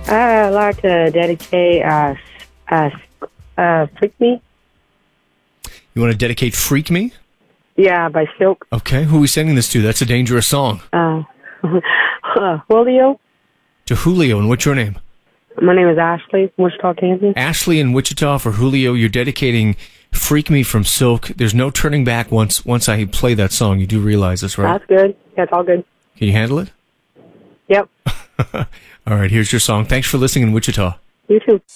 I'd like to dedicate Freak Me. You want to dedicate Freak Me? Yeah, by Silk. Okay, who are we sending this to? That's a dangerous song. Julio. To Julio, and what's your name? My name is Ashley from Wichita, Kansas. Ashley in Wichita for Julio. You're dedicating Freak Me from Silk. There's no turning back once I play that song. You do realize this, right? That's good. Yeah, it's all good. Can you handle it? Yep. All right, here's your song. Thanks for listening in Wichita. You too.